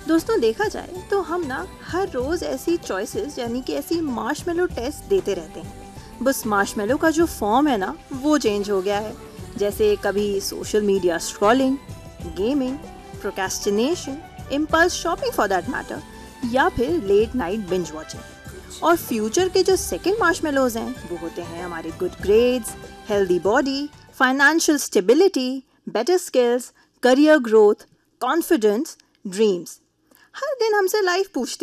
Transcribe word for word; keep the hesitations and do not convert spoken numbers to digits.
दोस्तों, देखा जाए तो हम ना हर रोज ऐसी चॉइसेस यानी कि ऐसी मार्शमेलो टेस्ट देते रहते हैं। बस मार्शमेलो का जो फॉर्म है ना वो चेंज हो गया है। जैसे कभी social media scrolling, gaming, procrastination, impulse shopping for that matter, या फिर लेट नाइट बिंज वॉचिंग। और फ्यूचर के जो सेकंड मार्शमेलोज हैं वो होते हैं हमारे good grades, healthy body, financial stability, better skills, career growth, confidence, dreams. हर दिन हमसे लाइफ पूछती